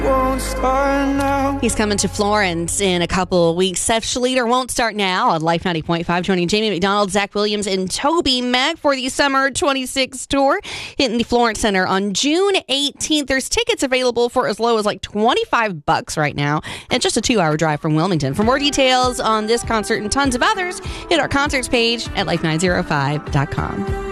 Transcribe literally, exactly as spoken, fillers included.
won't start now. He's coming to Florence in a couple of weeks. Seth Schleter won't start now on Life ninety point five, joining Jamie McDonald, Zach Williams, and Toby Mac for the Summer twenty-six tour, hitting the Florence Center on June eighteenth. There's tickets available for as low as like twenty-five bucks right now, and just a two-hour drive from Wilmington. For more details on this concert and tons of others, hit our concerts page at life nine oh five dot com.